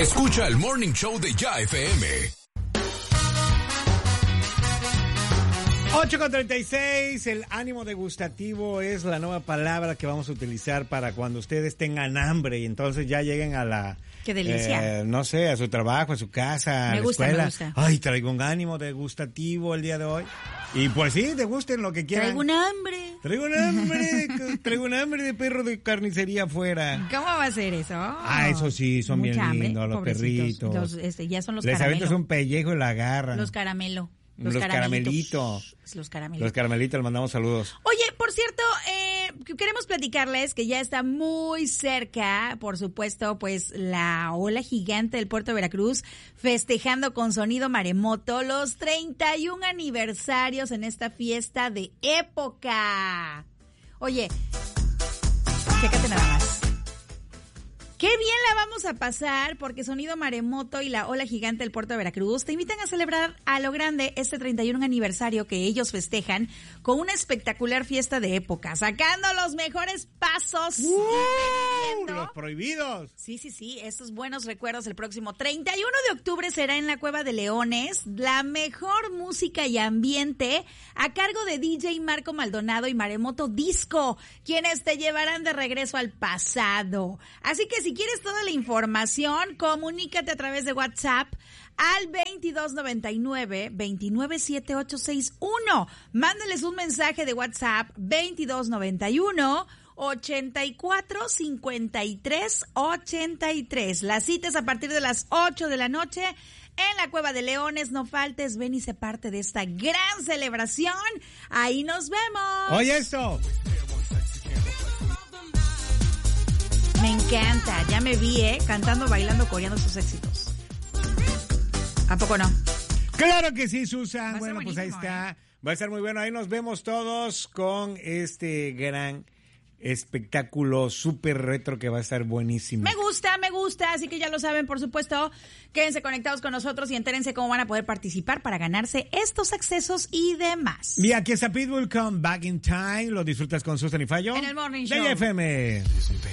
Escucha el Morning Show de Ya FM. 8:36, el ánimo degustativo es la nueva palabra que vamos a utilizar para cuando ustedes tengan hambre y entonces ya lleguen a la... ¡Qué delicia! No sé, a su trabajo, a su casa, a la escuela. Me gusta. Ay, traigo un ánimo degustativo el día de hoy. Y pues sí, degusten lo que quieran. Traigo un hambre. Traigo un hambre de perro de carnicería afuera. ¿Cómo va a ser eso? Eso sí, son mucha bien lindos los perritos. Ya son los Les caramelos. avientas un pellejo y la agarran. Los caramelitos. Los caramelitos. Los caramelitos. Los caramelitos, les mandamos saludos. Oye, por cierto, queremos platicarles que ya está muy cerca, por supuesto, pues la ola gigante del puerto de Veracruz, festejando con sonido maremoto los 31 aniversarios en esta fiesta de época. Oye, chécate nada más. ¡Qué bien la vamos a pasar! Porque Sonido Maremoto y la Ola Gigante del Puerto de Veracruz te invitan a celebrar a lo grande este 31 aniversario que ellos festejan con una espectacular fiesta de época, sacando los mejores pasos. ¡Los prohibidos! Sí, estos buenos recuerdos. El próximo 31 de octubre será en la Cueva de Leones, la mejor música y ambiente a cargo de DJ Marco Maldonado y Maremoto Disco, quienes te llevarán de regreso al pasado. Así que si quieres toda la información, comunícate a través de WhatsApp al 2299-297861. Mándales un mensaje de WhatsApp 2291-845383. La cita es a partir de las 8 de la noche en la Cueva de Leones. No faltes, ven y sé parte de esta gran celebración. Ahí nos vemos. Oye esto. Me encanta, ya me vi, cantando, bailando, coreando sus éxitos. ¿A poco no? Claro que sí, Susan. Bueno, pues ahí está. ¿Eh? Va a estar muy bueno. Ahí nos vemos todos con este gran espectáculo súper retro que va a estar buenísimo. Me gusta, así que ya lo saben, por supuesto, quédense conectados con nosotros y entérense cómo van a poder participar para ganarse estos accesos y demás. Y aquí está Pitbull con Back in Time, lo disfrutas con Susan y Fallo. En el Morning Show. De FM.